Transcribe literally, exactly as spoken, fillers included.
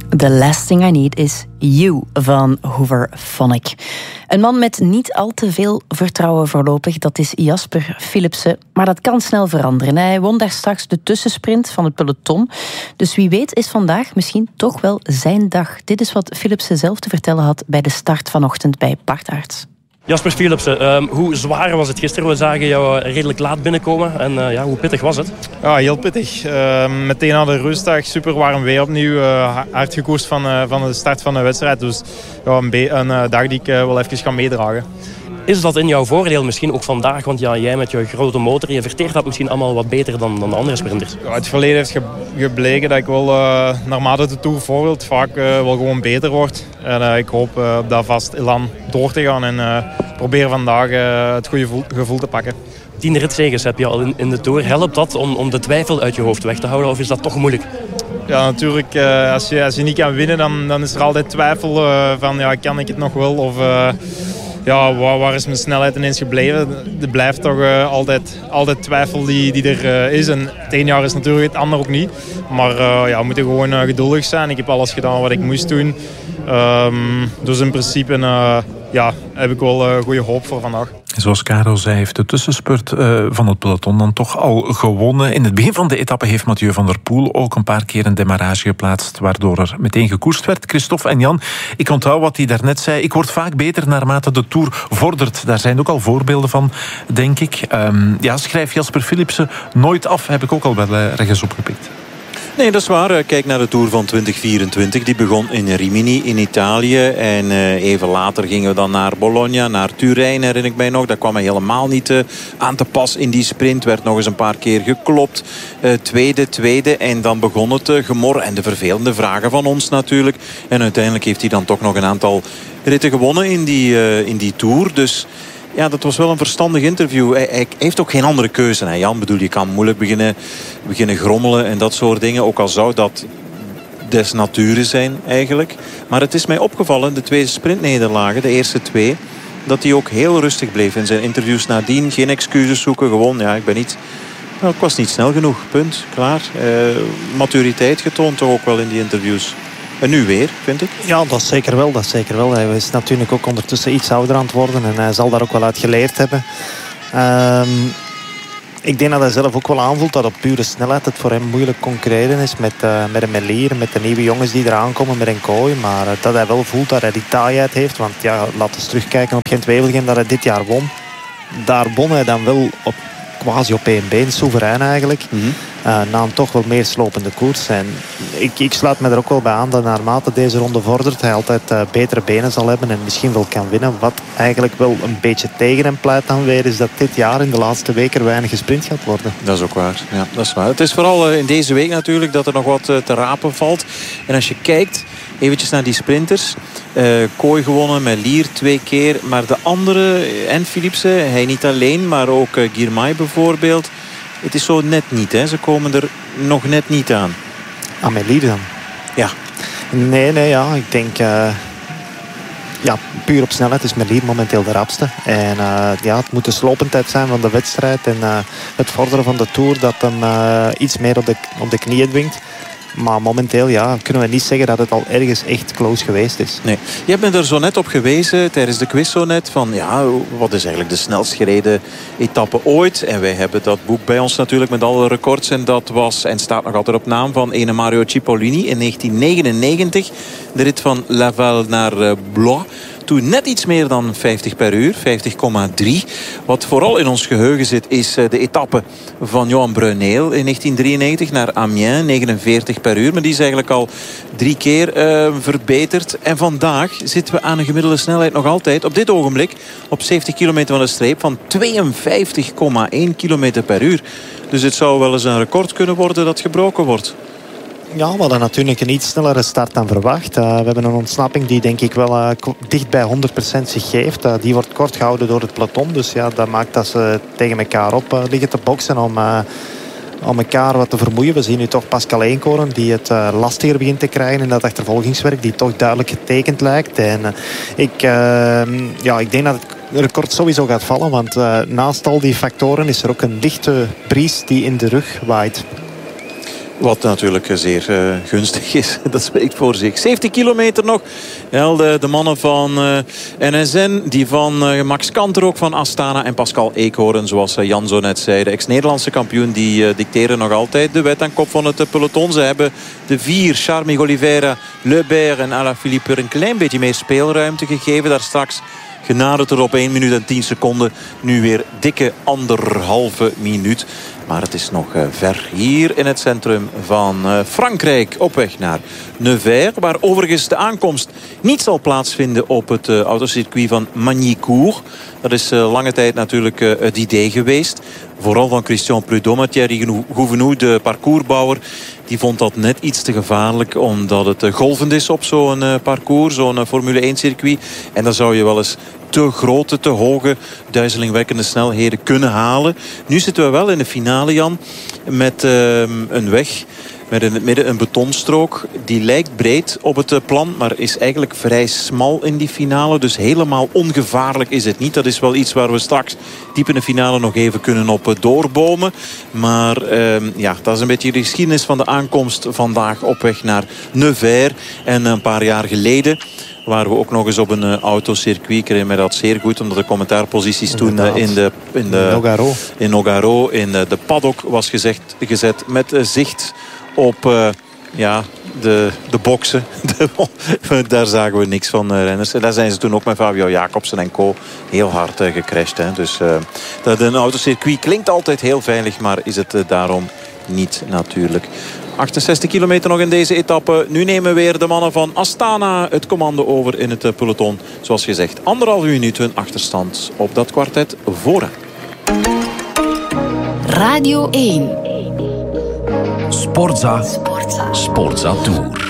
The Last Thing I Need Is You van Hooverphonic. Een man met niet al te veel vertrouwen voorlopig, dat is Jasper Philipsen. Maar dat kan snel veranderen. Hij won daar straks de tussensprint van het peloton. Dus wie weet is vandaag misschien toch wel zijn dag. Dit is wat Philipsen zelf te vertellen had bij de start vanochtend bij Partaerts. Jasper Philipsen, um, hoe zwaar was het gisteren? We zagen jou redelijk laat binnenkomen. En uh, ja, hoe pittig was het? Ja, heel pittig. Uh, meteen na de rustdag, super warm weer opnieuw. Uh, hard gekoerst van, uh, van de start van de wedstrijd. Dus ja, een, be- een uh, dag die ik uh, wel even ga meedragen. Is dat in jouw voordeel misschien ook vandaag? Want ja, jij met je grote motor, je verteert dat misschien allemaal wat beter dan, dan de andere sprinters. Ja, het verleden heeft ge- gebleken dat ik wel uh, naarmate de Tour voorbeeld vaak uh, wel gewoon beter word. En uh, ik hoop uh, op dat vast elan door te gaan en uh, proberen vandaag uh, het goede gevoel, gevoel te pakken. Tien ritzeges heb je al in, in de Tour. Helpt dat om, om de twijfel uit je hoofd weg te houden of is dat toch moeilijk? Ja, natuurlijk. Uh, als, je, als je niet kan winnen, dan, dan is er altijd twijfel uh, van ja, kan ik het nog wel of... Uh, Ja, waar, waar is mijn snelheid ineens gebleven? Er blijft toch uh, altijd, altijd twijfel die, die er uh, is. En het ene jaar is natuurlijk het ander ook niet. Maar uh, ja, we moeten gewoon uh, geduldig zijn. Ik heb alles gedaan wat ik moest doen. Um, dus in principe uh, ja, heb ik wel uh, goede hoop voor vandaag. Zoals Karel zei, heeft de tussenspurt uh, van het peloton dan toch al gewonnen. In het begin van de etappe heeft Mathieu van der Poel ook een paar keer een demarrage geplaatst, waardoor er meteen gekoerst werd. Christophe en Jan, ik onthoud wat hij daarnet zei. Ik word vaak beter naarmate de Tour vordert. Daar zijn ook al voorbeelden van, denk ik. Um, ja, schrijf Jasper Philipsen nooit af, heb ik ook al wel uh, ergens opgepikt. Nee, dat is waar. Kijk naar de Tour van twintig vierentwintig. Die begon in Rimini in Italië. En uh, even later gingen we dan naar Bologna, naar Turijn, herinner ik mij nog. Daar kwam hij helemaal niet uh, aan te pas in die sprint. Werd nog eens een paar keer geklopt. Uh, tweede, tweede. En dan begon het uh, gemor en de vervelende vragen van ons natuurlijk. En uiteindelijk heeft hij dan toch nog een aantal ritten gewonnen in die, uh, in die Tour. Dus... ja, dat was wel een verstandig interview. Hij, hij heeft ook geen andere keuze. Hè. Jan, bedoel, je kan moeilijk beginnen, beginnen grommelen en dat soort dingen. Ook al zou dat des nature zijn eigenlijk. Maar het is mij opgevallen, de twee sprintnederlagen, de eerste twee, dat hij ook heel rustig bleef in zijn interviews nadien. Geen excuses zoeken, gewoon, ja, ik ben niet... nou, ik was niet snel genoeg, punt, klaar. Uh, maturiteit getoond toch ook wel in die interviews. En nu weer, vind ik? Ja, dat is zeker wel. Dat is zeker wel. Hij is natuurlijk ook ondertussen iets ouder aan het worden. En hij zal daar ook wel uit geleerd hebben. Um, ik denk dat hij zelf ook wel aanvoelt dat op pure snelheid het voor hem moeilijk concurreren is met, uh, met een Merlier, met de nieuwe jongens die eraan komen, met een Kooi. Maar uh, dat hij wel voelt dat hij die taaiheid heeft. Want ja, laten we eens terugkijken op Gent-Wevelgem dat hij dit jaar won. Daar won hij dan wel op, quasi op één been, soeverein eigenlijk. Mm-hmm. Uh, na een toch wel meer slopende koers. En ik, ik sluit me er ook wel bij aan dat naarmate deze ronde vordert hij altijd uh, betere benen zal hebben en misschien wel kan winnen. Wat eigenlijk wel een beetje tegen hem pleit dan weer is dat dit jaar in de laatste weken weinig gesprint gaat worden. Dat is ook waar. Ja, dat is waar. Het is vooral uh, in deze week natuurlijk dat er nog wat uh, te rapen valt. En als je kijkt eventjes naar die sprinters. Uh, Kooi gewonnen, met Lier twee keer. Maar de andere, en Philipsen, hij niet alleen, maar ook uh, Girmay bijvoorbeeld. Het is zo net niet, hè. Ze komen er nog net niet aan. Aan mijn Lier dan? Ja. Nee, nee, ja. Ik denk... Uh, ja, puur op snelheid is Merlier momenteel de rapste. En uh, ja, het moet de slopendheid zijn van de wedstrijd. En uh, het vorderen van de Tour dat hem uh, iets meer op de, op de knieën dwingt. Maar momenteel ja, kunnen we niet zeggen dat het al ergens echt close geweest is. Nee. Je hebt me er zo net op gewezen tijdens de quiz zo net. Van ja, wat is eigenlijk de snelst gereden etappe ooit? En wij hebben dat boek bij ons natuurlijk met alle records. En dat was, en staat nog altijd op naam, van ene Mario Cipollini in negentien negenennegentig. De rit van Laval naar uh, Blois. Toen net iets meer dan vijftig per uur, vijftig komma drie. Wat vooral in ons geheugen zit is de etappe van Johan Bruyneel in negentien drieënnegentig naar Amiens, negenenveertig per uur. Maar die is eigenlijk al drie keer uh, verbeterd. En vandaag zitten we aan een gemiddelde snelheid nog altijd, op dit ogenblik, op zeventig kilometer van de streep van tweeënvijftig komma één kilometer per uur. Dus het zou wel eens een record kunnen worden dat gebroken wordt. Ja, we hadden natuurlijk een iets snellere start dan verwacht. Uh, we hebben een ontsnapping die denk ik wel uh, dicht bij honderd procent zich geeft. Uh, die wordt kort gehouden door het peloton. Dus ja, dat maakt dat ze tegen elkaar op uh, liggen te boksen om, uh, om elkaar wat te vermoeien. We zien nu toch Pascal Eenkoren die het uh, lastiger begint te krijgen in dat achtervolgingswerk. Die toch duidelijk getekend lijkt. En uh, ik, uh, ja, ik denk dat het record sowieso gaat vallen. Want uh, naast al die factoren is er ook een lichte bries die in de rug waait. Wat natuurlijk zeer uh, gunstig is. Dat spreekt voor zich. zeventig kilometer nog. Ja, de, de mannen van uh, N S N. Die van uh, Max Kanter ook van Astana. En Pascal Eekhoorn, zoals uh, Jan zo net zei. De ex-Nederlandse kampioen. Die uh, dicteren nog altijd de wet aan kop van het uh, peloton. Ze hebben de vier, Charmig Oliveira, Lebert en Alaphilippe, er een klein beetje meer speelruimte gegeven. Daar straks genaderd er op één minuut en tien seconden. Nu weer dikke anderhalve minuut. Maar het is nog uh, ver hier in het centrum van uh, Frankrijk. Op weg naar Nevers. Waar overigens de aankomst niet zal plaatsvinden op het uh, autocircuit van Magny-Cours. Dat is uh, lange tijd natuurlijk uh, het idee geweest. Vooral van Christian Prudhomme. Thierry Gouvenou, de parcoursbouwer, die vond dat net iets te gevaarlijk. Omdat het uh, golvend is op zo'n uh, parcours. Zo'n uh, Formule één circuit. En dan zou je wel eens te grote, te hoge, duizelingwekkende snelheden kunnen halen. Nu zitten we wel in de finale, Jan. Met uh, een weg. Met in het midden een betonstrook. Die lijkt breed op het plan, maar is eigenlijk vrij smal in die finale. Dus helemaal ongevaarlijk is het niet. Dat is wel iets waar we straks diep in de finale nog even kunnen op doorbomen. Maar uh, ja, dat is een beetje de geschiedenis van de aankomst vandaag op weg naar Nevers. En een paar jaar geleden waren we ook nog eens op een uh, autocircuit. Ik herinner me dat zeer goed, omdat de commentaarposities toen uh, in de in de Nogaro in Nogaro in uh, de paddock was gezegd, gezet met uh, zicht op uh, ja, de, de boksen. De, daar zagen we niks van uh, renners. En daar zijn ze toen ook met Fabio Jacobsen en co. heel hard uh, gecrashed. Hè. Dus uh, dat een autocircuit klinkt altijd heel veilig, maar is het uh, daarom niet natuurlijk. achtenzestig kilometer nog in deze etappe. Nu nemen weer de mannen van Astana het commando over in het peloton. Zoals gezegd, anderhalf minuut hun achterstand op dat kwartet vooraan. Radio één. Sportza. Sportza. Sportza Tour.